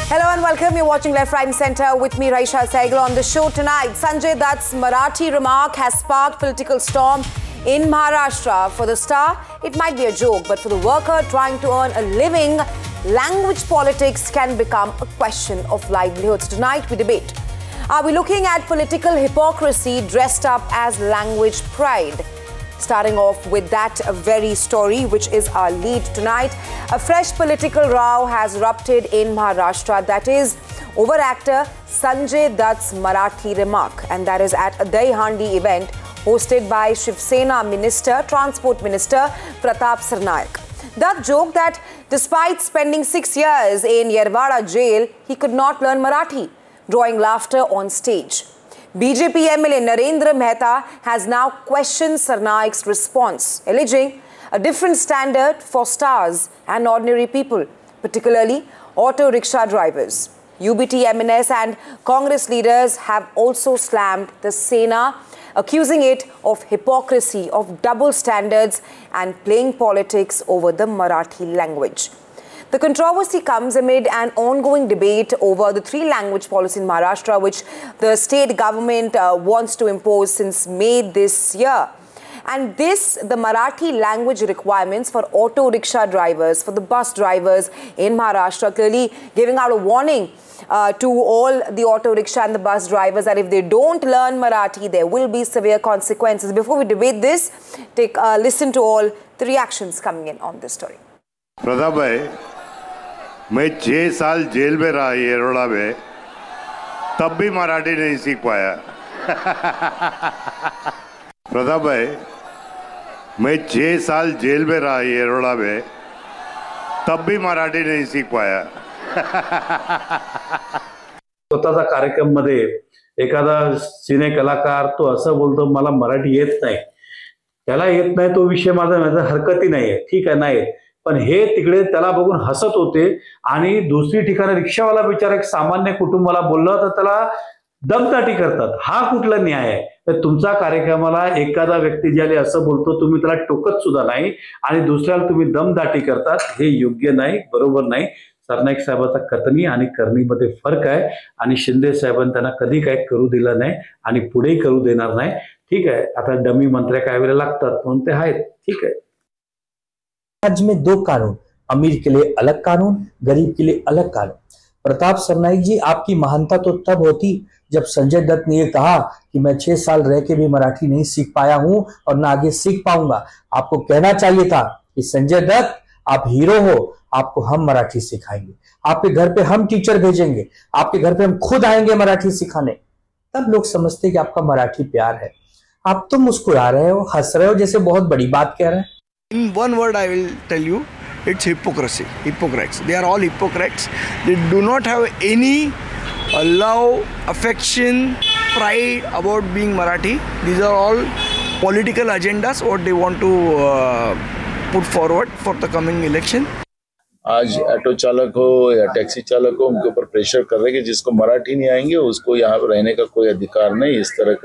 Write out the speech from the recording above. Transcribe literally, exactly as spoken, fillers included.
Hello and welcome. You're watching Left, Right and Centre with me, Raisha Saigal. On the show tonight, Sanjay Dutt's Marathi remark has sparked political storm in Maharashtra. For the star, it might be a joke, but for the worker trying to earn a living, language politics can become a question of livelihoods. Tonight, we debate. Are we looking at political hypocrisy dressed up as language pride? Starting off with that very story, which is our lead tonight. A fresh political row has erupted in Maharashtra. That is over actor Sanjay Dutt's Marathi remark. And that is at a Dahandi event hosted by Shiv Sena Minister, Transport Minister Pratap Sarnaik. Dutt joked that despite spending six years in Yerwada jail, he could not learn Marathi, drawing laughter on stage. B J P M L A Narendra Mehta has now questioned Sarnaik's response, alleging a different standard for stars and ordinary people, particularly auto rickshaw drivers. U B T M N S and Congress leaders have also slammed the Sena, accusing it of hypocrisy, of double standards and playing politics over the Marathi language. The controversy comes amid an ongoing debate over the three-language policy in Maharashtra, which the state government uh, wants to impose since May this year. And this, the Marathi language requirements for auto rickshaw drivers, for the bus drivers in Maharashtra, clearly giving out a warning uh, to all the auto rickshaw and the bus drivers that if they don't learn Marathi, there will be severe consequences. Before we debate this, take a listen to all the reactions coming in on this story. Pratap भाई, मैं छह साल jail में रहा येरवड़ा में, तब भी मराठी नहीं सीख पाया। प्रताप भाई, मैं छह साल जेल में रहा येरवड़ा में, तब भी मराठी नहीं सीख पाया। स्वतःचा कार्यक्रम मध्ये एखादा सिने कलाकार तो असं बोलतो मला मराठी येत नाही, त्याला येत नाही तो विषय माझा माझा हरकती नाहीये, ठीक आहे नाही, पण हे तिकडे त्याला बघून हसत होते आणि दुसरी ठिकाणी रिक्षावाला बिचारा एक सामान्य कुटुंबाला बोलला तर त्याला दमदाटी करतात. हा कुठला न्याय आहे? तर तुमचा कार्यक्रमाला एखादा व्यक्ती ज्याला असं बोलतो तुम्ही त्याला टोकत सुद्धा नाही आणि दुसऱ्याला तुम्ही दमदाटी करतात, हे योग्य नाही, बरोबर नाही. सरनाईक साहेबांचा कथनी आणि करणीमध्ये फरक आहे आणि शिंदे साहेबांनी त्यांना कधी काय करू दिलं नाही आणि पुढेही करू देणार नाही. ठीक आहे, आता डमी मंत्र्या काय वेळेला लागतात म्हणून ते आहेत, ठीक आहे. राज्य में दो कानून, अमीर के लिए अलग कानून, गरीब के लिए अलग कानून. प्रताप सरनाईक जी, आपकी महानता तो तब होती जब संजय दत्त ने ये कहा कि मैं छह साल रह के भी मराठी नहीं सीख पाया हूं और ना आगे सीख पाऊंगा. आपको कहना चाहिए था कि संजय दत्त, आप हीरो हो, आपको हम मराठी सिखाएंगे, आपके घर पे हम टीचर भेजेंगे, आपके घर पे हम खुद आएंगे मराठी सिखाने. तब लोग समझते कि आपका मराठी प्यार है. आप तो मुस्कुरा रहे हो, हंस रहे हो, जैसे बहुत बड़ी बात कह रहे हैं. In one word I will tell you, it's hypocrisy, hypocrites. They are all hypocrites. They do not have any uh, love, affection, pride about being Marathi. These are all political agendas what they want to uh, put forward for the coming election. आज auto चालक हो या taxi चालक हो, उनके ऊपर pressure कर रहे हैं कि जिसको मराठी नहीं आएंगे उसको यहाँ पर रहने का कोई अधिकार नहीं. इस तरह का